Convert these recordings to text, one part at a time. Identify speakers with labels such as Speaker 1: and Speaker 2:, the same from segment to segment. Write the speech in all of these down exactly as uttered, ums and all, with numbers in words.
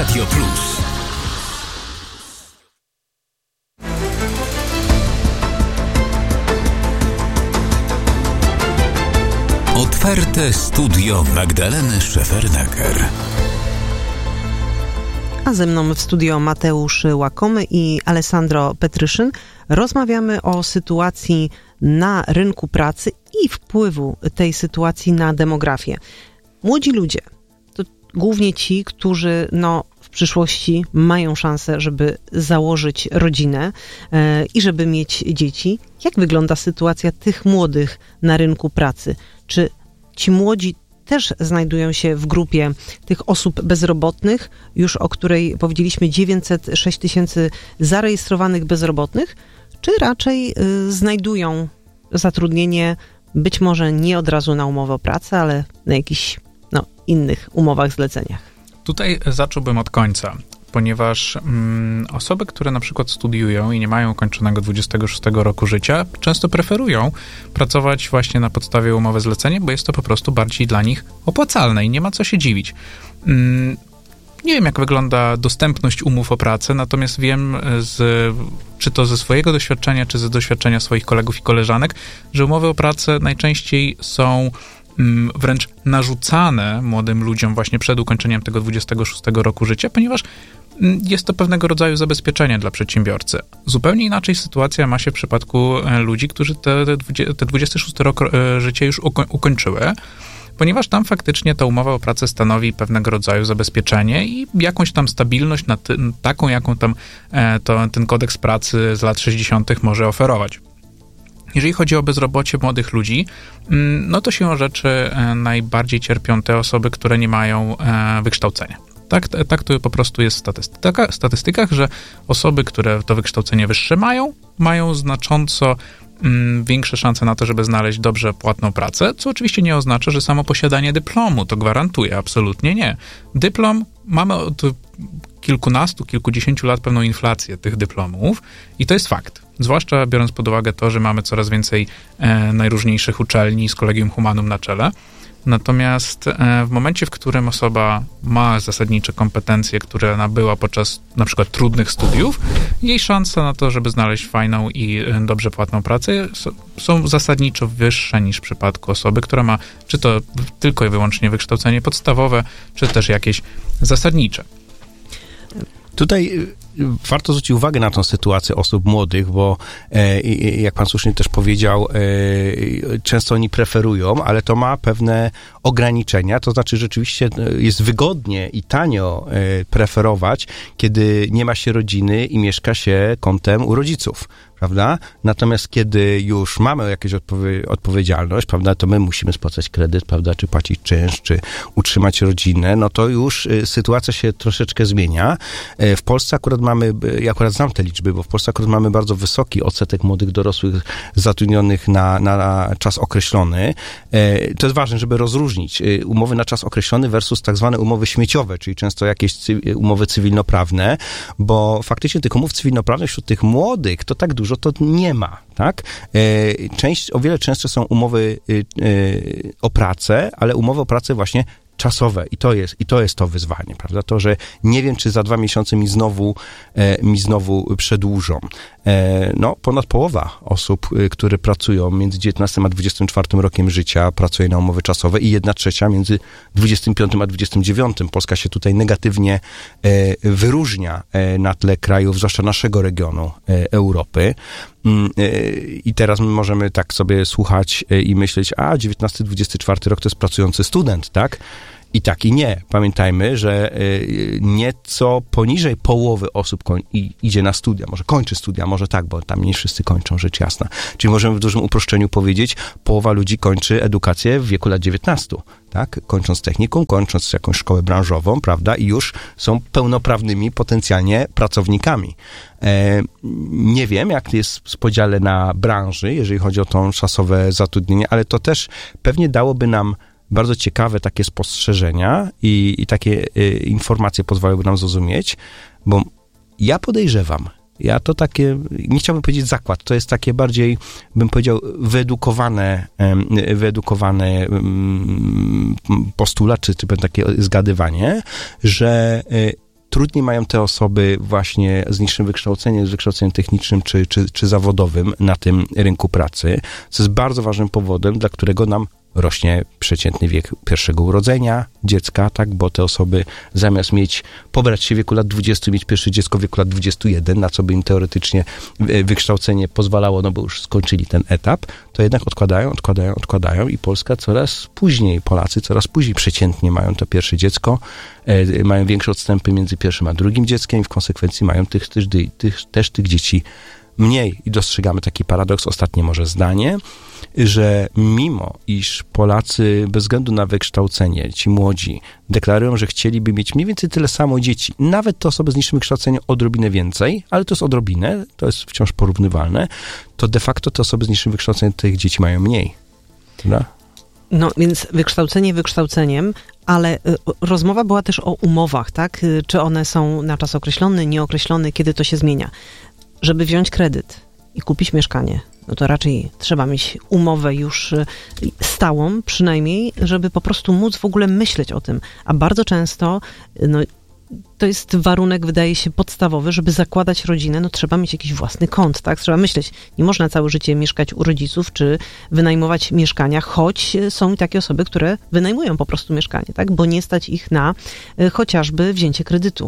Speaker 1: Radio Plus. Otwarte studio Magdaleny Szefernaker.
Speaker 2: A ze mną w studio Mateusz Łakomy i Alessandro Petryszyn. Rozmawiamy o sytuacji na rynku pracy i wpływu tej sytuacji na demografię. Młodzi ludzie to głównie ci, którzy no, w przyszłości mają szansę, żeby założyć rodzinę e, i żeby mieć dzieci. Jak wygląda sytuacja tych młodych na rynku pracy? Czy ci młodzi też znajdują się w grupie tych osób bezrobotnych, już o której powiedzieliśmy dziewięćset sześć tysięcy zarejestrowanych bezrobotnych, czy raczej y, znajdują zatrudnienie być może nie od razu na umowę o pracę, ale na jakichś no, innych umowach zleceniach?
Speaker 3: Tutaj zacząłbym od końca, ponieważ mm, osoby, które na przykład studiują i nie mają ukończonego dwudziestego szóstego roku życia, często preferują pracować właśnie na podstawie umowy zlecenia, bo jest to po prostu bardziej dla nich opłacalne i nie ma co się dziwić. Mm, nie wiem, jak wygląda dostępność umów o pracę, natomiast wiem, z, czy to ze swojego doświadczenia, czy ze doświadczenia swoich kolegów i koleżanek, że umowy o pracę najczęściej są wręcz narzucane młodym ludziom właśnie przed ukończeniem tego dwudziestego szóstego roku życia, ponieważ jest to pewnego rodzaju zabezpieczenie dla przedsiębiorcy. Zupełnie inaczej sytuacja ma się w przypadku ludzi, którzy te, te dwudziesty szósty rok życia już uko- ukończyły, ponieważ tam faktycznie ta umowa o pracę stanowi pewnego rodzaju zabezpieczenie i jakąś tam stabilność, na ty, taką, jaką tam to, ten kodeks pracy z lat sześćdziesiątych może oferować. Jeżeli chodzi o bezrobocie młodych ludzi, no to siłą rzeczy najbardziej cierpią te osoby, które nie mają wykształcenia. Tak, tak to po prostu jest w statystyka, statystykach, że osoby, które to wykształcenie wyższe mają, mają znacząco mm, większe szanse na to, żeby znaleźć dobrze płatną pracę, co oczywiście nie oznacza, że samo posiadanie dyplomu to gwarantuje, absolutnie nie. Dyplom, mamy od kilkunastu, kilkudziesięciu lat pewną inflację tych dyplomów i to jest fakt. Zwłaszcza biorąc pod uwagę to, że mamy coraz więcej e, najróżniejszych uczelni z Collegium Humanum na czele. Natomiast e, w momencie, w którym osoba ma zasadnicze kompetencje, które nabyła podczas na przykład trudnych studiów, jej szanse na to, żeby znaleźć fajną i e, dobrze płatną pracę s- są zasadniczo wyższe niż w przypadku osoby, która ma czy to tylko i wyłącznie wykształcenie podstawowe, czy też jakieś zasadnicze.
Speaker 4: Tutaj warto zwrócić uwagę na tą sytuację osób młodych, bo e, jak pan słusznie też powiedział, e, często oni preferują, ale to ma pewne ograniczenia, to znaczy rzeczywiście jest wygodnie i tanio e, preferować, kiedy nie ma się rodziny i mieszka się kątem u rodziców. Prawda? Natomiast kiedy już mamy jakąś odpowie- odpowiedzialność, prawda, to my musimy spłacać kredyt, prawda, czy płacić czynsz, czy utrzymać rodzinę, no to już y, sytuacja się troszeczkę zmienia. Y, w Polsce akurat mamy, ja akurat znam te liczby, bo w Polsce akurat mamy bardzo wysoki odsetek młodych dorosłych zatrudnionych na, na czas określony. Y, to jest ważne, żeby rozróżnić y, umowy na czas określony versus tak zwane umowy śmieciowe, czyli często jakieś cy- umowy cywilnoprawne, bo faktycznie tych umów cywilnoprawnych wśród tych młodych to tak dużo to nie ma, tak? Część, o wiele częstsze są umowy o pracę, ale umowy o pracę właśnie czasowe i to jest, i to jest to wyzwanie, prawda? To, że nie wiem, czy za dwa miesiące mi znowu, e, mi znowu przedłużą. E, no, ponad połowa osób, które pracują między dziewiętnastym a dwudziestym czwartym rokiem życia, pracuje na umowy czasowe i jedna trzecia między dwudziestym piątym a dwudziestym dziewiątym. Polska się tutaj negatywnie e, wyróżnia e, na tle krajów, zwłaszcza naszego regionu e, Europy. I teraz my możemy tak sobie słuchać i myśleć, a dziewiętnasty dwudziesty czwarty rok to jest pracujący student, tak? I tak i nie. Pamiętajmy, że nieco poniżej połowy osób koń- idzie na studia. Może kończy studia, może tak, bo tam nie wszyscy kończą, rzecz jasna. Czyli możemy w dużym uproszczeniu powiedzieć, połowa ludzi kończy edukację w wieku lat dziewiętnastu, tak? Kończąc technikum, kończąc jakąś szkołę branżową, prawda? I już są pełnoprawnymi potencjalnie pracownikami. E, nie wiem, jak jest w podziale na branży, jeżeli chodzi o to czasowe zatrudnienie, ale to też pewnie dałoby nam bardzo ciekawe takie spostrzeżenia i, i takie y, informacje pozwalałyby nam zrozumieć, bo ja podejrzewam, ja to takie, nie chciałbym powiedzieć zakład, to jest takie bardziej, bym powiedział, wyedukowane, wyedukowane postulat, czy, czy takie zgadywanie, że trudniej mają te osoby właśnie z niższym wykształceniem, z wykształceniem technicznym czy, czy, czy zawodowym na tym rynku pracy, co jest bardzo ważnym powodem, dla którego nam rośnie przeciętny wiek pierwszego urodzenia dziecka, tak, bo te osoby zamiast mieć, pobrać się w wieku lat dwudziestu, mieć pierwsze dziecko w wieku lat dwudziestu jeden, na co by im teoretycznie wykształcenie pozwalało, no bo już skończyli ten etap, to jednak odkładają, odkładają, odkładają i Polska coraz później, Polacy coraz później przeciętnie mają to pierwsze dziecko, e, mają większe odstępy między pierwszym a drugim dzieckiem i w konsekwencji mają tych, tych, tych, też tych dzieci mniej. I dostrzegamy taki paradoks, ostatnie może zdanie, że mimo iż Polacy bez względu na wykształcenie, ci młodzi, deklarują, że chcieliby mieć mniej więcej tyle samo dzieci, nawet te osoby z niższym wykształceniem odrobinę więcej, ale to jest odrobinę, to jest wciąż porównywalne, to de facto te osoby z niższym wykształceniem tych dzieci mają mniej. Prawda?
Speaker 2: No więc wykształcenie wykształceniem, ale y, rozmowa była też o umowach, tak? Y, czy one są na czas określony, nieokreślony, kiedy to się zmienia. Żeby wziąć kredyt i kupić mieszkanie, no to raczej trzeba mieć umowę już stałą przynajmniej, żeby po prostu móc w ogóle myśleć o tym. A bardzo często no, to jest warunek, wydaje się, podstawowy, żeby zakładać rodzinę, no trzeba mieć jakiś własny kąt, tak? Trzeba myśleć, nie można całe życie mieszkać u rodziców, czy wynajmować mieszkania, choć są takie osoby, które wynajmują po prostu mieszkanie, tak? Bo nie stać ich na y, chociażby wzięcie kredytu.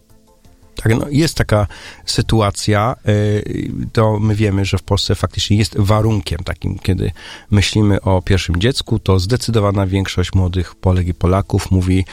Speaker 4: Tak, no jest taka sytuacja, to my wiemy, że w Polsce faktycznie jest warunkiem takim, kiedy myślimy o pierwszym dziecku, to zdecydowana większość młodych Polek i Polaków mówi,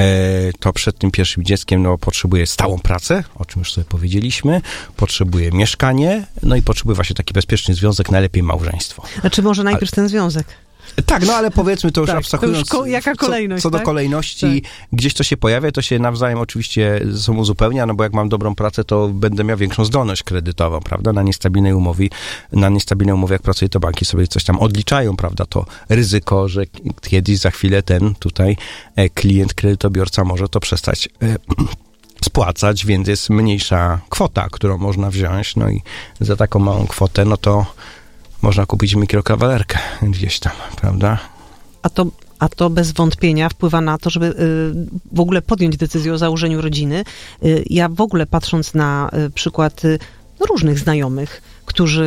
Speaker 4: to przed tym pierwszym dzieckiem no, potrzebuje stałą pracę, o czym już sobie powiedzieliśmy, potrzebuje mieszkanie, no i potrzebuje właśnie taki bezpieczny związek, najlepiej małżeństwo.
Speaker 2: Znaczy może najpierw Ale... ten związek.
Speaker 4: Tak, no ale powiedzmy to już
Speaker 2: tak,
Speaker 4: abstrahując,
Speaker 2: to już ko- jaka kolejność,
Speaker 4: co, co
Speaker 2: tak?
Speaker 4: do kolejności, tak. Gdzieś to się pojawia, to się nawzajem oczywiście ze sobą uzupełnia, no bo jak mam dobrą pracę, to będę miał większą zdolność kredytową, prawda, na niestabilnej umowie, na niestabilnej umowie, jak pracuję, to banki sobie coś tam odliczają, prawda, to ryzyko, że kiedyś za chwilę ten tutaj klient, kredytobiorca może to przestać spłacać, więc jest mniejsza kwota, którą można wziąć, no i za taką małą kwotę, no to można kupić mikrokawalerkę gdzieś tam, prawda? A
Speaker 2: to, a to bez wątpienia wpływa na to, żeby y, w ogóle podjąć decyzję o założeniu rodziny. Y, ja w ogóle patrząc na y, przykład y, różnych znajomych, którzy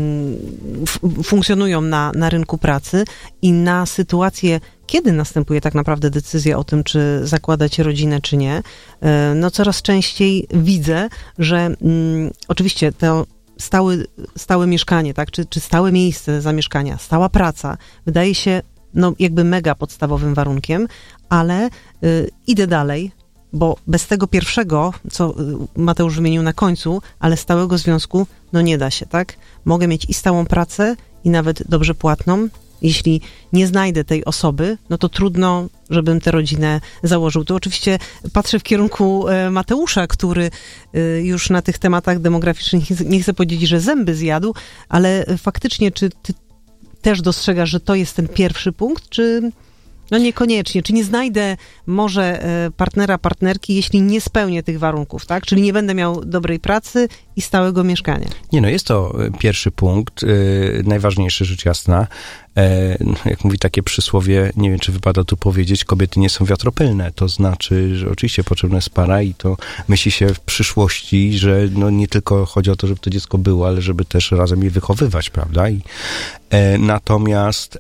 Speaker 2: y, f, funkcjonują na, na rynku pracy i na sytuację, kiedy następuje tak naprawdę decyzja o tym, czy zakładać rodzinę, czy nie, y, no coraz częściej widzę, że y, oczywiście to Stały, stałe mieszkanie, tak, czy, czy stałe miejsce zamieszkania, stała praca, wydaje się, no, jakby mega podstawowym warunkiem, ale y, idę dalej, bo bez tego pierwszego, co Mateusz wymienił na końcu, ale stałego związku, no nie da się, tak? Mogę mieć i stałą pracę, i nawet dobrze płatną. Jeśli nie znajdę tej osoby, no to trudno, żebym tę rodzinę założył. To oczywiście patrzę w kierunku Mateusza, który już na tych tematach demograficznych, nie chcę powiedzieć, że zęby zjadł, ale faktycznie, czy ty też dostrzegasz, że to jest ten pierwszy punkt, czy no niekoniecznie? Czy nie znajdę może partnera, partnerki, jeśli nie spełnię tych warunków, tak? Czyli nie będę miał dobrej pracy i stałego mieszkania.
Speaker 4: Nie, no jest to pierwszy punkt, yy, najważniejszy, rzecz jasna. Yy, jak mówi takie przysłowie, nie wiem, czy wypada tu powiedzieć, kobiety nie są wiatropylne. To znaczy, że oczywiście potrzebna jest para i to myśli się w przyszłości, że no nie tylko chodzi o to, żeby to dziecko było, ale żeby też razem je wychowywać, prawda? I, yy, natomiast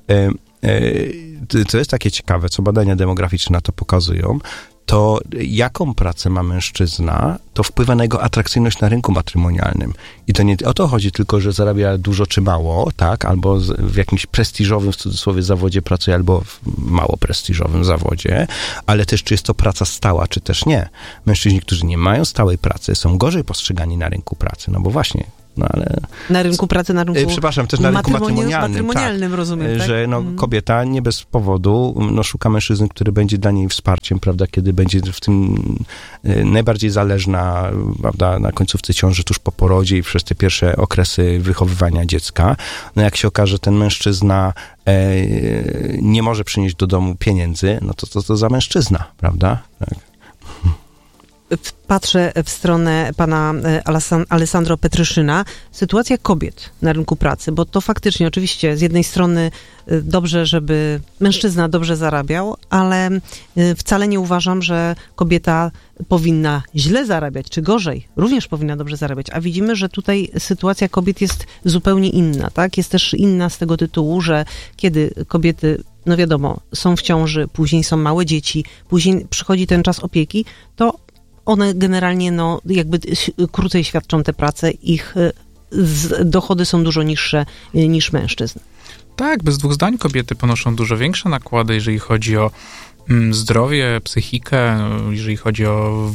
Speaker 4: yy, co jest takie ciekawe, co badania demograficzne na to pokazują, to jaką pracę ma mężczyzna, to wpływa na jego atrakcyjność na rynku matrymonialnym. I to nie o to chodzi tylko, że zarabia dużo czy mało, tak, albo w jakimś prestiżowym, w cudzysłowie, zawodzie pracuje, albo w mało prestiżowym zawodzie, ale też czy jest to praca stała, czy też nie. Mężczyźni, którzy nie mają stałej pracy, są gorzej postrzegani na rynku pracy, no bo właśnie No, ale...
Speaker 2: Na rynku pracy, na rynku
Speaker 4: Przepraszam, też na rynku matrymonialnym.
Speaker 2: Matrymonialnym, tak, rozumiem, tak?
Speaker 4: Że no,
Speaker 2: mm.
Speaker 4: kobieta nie bez powodu no, szuka mężczyzny, który będzie dla niej wsparciem, prawda, kiedy będzie w tym y, najbardziej zależna, prawda, na końcówce ciąży, tuż po porodzie i przez te pierwsze okresy wychowywania dziecka. No jak się okaże, ten mężczyzna e, nie może przynieść do domu pieniędzy, no to to, to za mężczyzna, prawda? Tak.
Speaker 2: patrzę w stronę pana Alessandro Petryszyna. Sytuacja kobiet na rynku pracy, bo to faktycznie oczywiście z jednej strony dobrze, żeby mężczyzna dobrze zarabiał, ale wcale nie uważam, że kobieta powinna źle zarabiać, czy gorzej, również powinna dobrze zarabiać, a widzimy, że tutaj sytuacja kobiet jest zupełnie inna, tak? Jest też inna z tego tytułu, że kiedy kobiety, no wiadomo, są w ciąży, później są małe dzieci, później przychodzi ten czas opieki, to one generalnie, no, jakby krócej świadczą tę pracę, ich dochody są dużo niższe niż mężczyzn.
Speaker 3: Tak, bez dwóch zdań kobiety ponoszą dużo większe nakłady, jeżeli chodzi o zdrowie, psychikę, jeżeli chodzi o,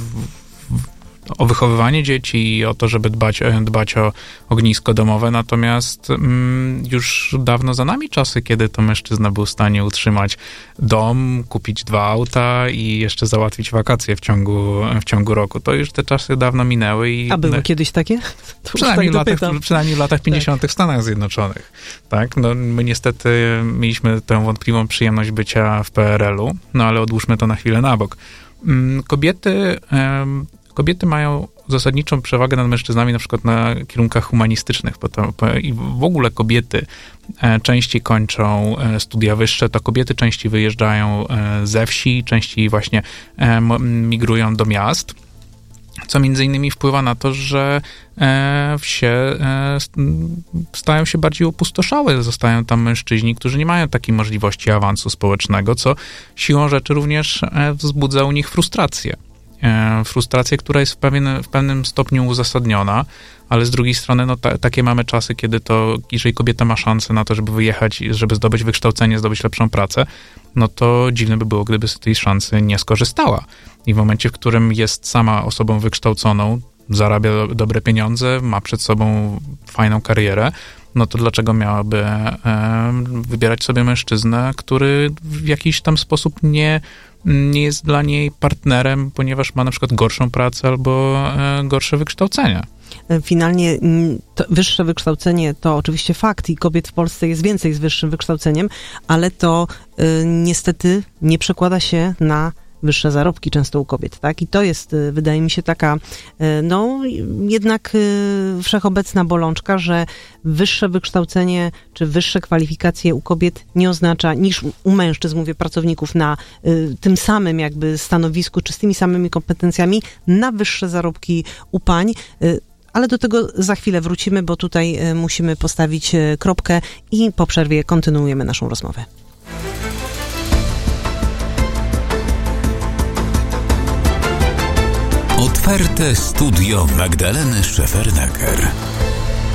Speaker 3: o wychowywanie dzieci i o to, żeby dbać, dbać o ognisko domowe, natomiast mm, już dawno za nami czasy, kiedy to mężczyzna był w stanie utrzymać dom, kupić dwa auta i jeszcze załatwić wakacje w ciągu, w ciągu roku. To już te czasy dawno minęły. I
Speaker 2: A były ne... kiedyś takie? To
Speaker 3: przynajmniej, tak w latach, przynajmniej w latach pięćdziesiątych tak. w Stanach Zjednoczonych. Tak? No, my niestety mieliśmy tę wątpliwą przyjemność bycia w P R L u, no ale odłóżmy to na chwilę na bok. Kobiety... Kobiety mają zasadniczą przewagę nad mężczyznami na przykład na kierunkach humanistycznych, bo to, bo i w ogóle kobiety częściej kończą studia wyższe, to kobiety częściej wyjeżdżają ze wsi, częściej właśnie migrują do miast, co między innymi wpływa na to, że wsie stają się bardziej opustoszałe, zostają tam mężczyźni, którzy nie mają takiej możliwości awansu społecznego, co siłą rzeczy również wzbudza u nich frustrację. Frustrację, która jest w, pewien, w pewnym stopniu uzasadniona, ale z drugiej strony no, ta, takie mamy czasy, kiedy to, jeżeli kobieta ma szansę na to, żeby wyjechać, żeby zdobyć wykształcenie, zdobyć lepszą pracę, no to dziwne by było, gdyby z tej szansy nie skorzystała. I w momencie, w którym jest sama osobą wykształconą, zarabia do, dobre pieniądze, ma przed sobą fajną karierę, no to dlaczego miałaby e, wybierać sobie mężczyznę, który w jakiś tam sposób nie nie jest dla niej partnerem, ponieważ ma na przykład gorszą pracę albo e, gorsze wykształcenie.
Speaker 2: Finalnie to wyższe wykształcenie to oczywiście fakt i kobiet w Polsce jest więcej z wyższym wykształceniem, ale to y, niestety nie przekłada się na wyższe zarobki często u kobiet, tak? I to jest, wydaje mi się, taka, no, jednak wszechobecna bolączka, że wyższe wykształcenie czy wyższe kwalifikacje u kobiet nie oznacza, niż u mężczyzn, mówię, pracowników na tym samym jakby stanowisku, czy z tymi samymi kompetencjami, na wyższe zarobki u pań. Ale do tego za chwilę wrócimy, bo tutaj musimy postawić kropkę i po przerwie kontynuujemy naszą rozmowę.
Speaker 1: Otwarte studio Magdaleny Szefernaker.